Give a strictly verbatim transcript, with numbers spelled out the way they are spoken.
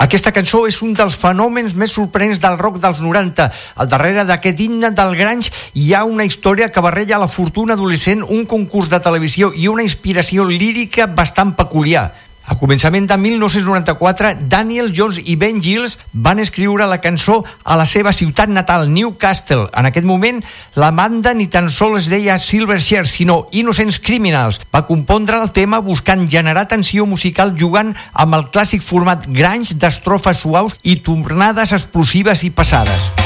Aquesta cançó és un dels fenòmens més sorprenents del rock dels noranta. Al darrere d'aquest himne del grunge hi ha una història que barreja la fortuna adolescent, un concurs de televisió i una inspiració lírica bastant peculiar. A començament de mil nou-cents noranta-quatre, Daniel Johns i Ben Giles van escriure la cançó a la seva ciutat natal, Newcastle. En aquest moment, la banda ni tan sols es deia Silverchair, sinó Innocent Criminals. Va compondre el tema buscant generar tensió musical jugant amb el clàssic format grunge d'estrofes suaus i tornades explosives i pesades.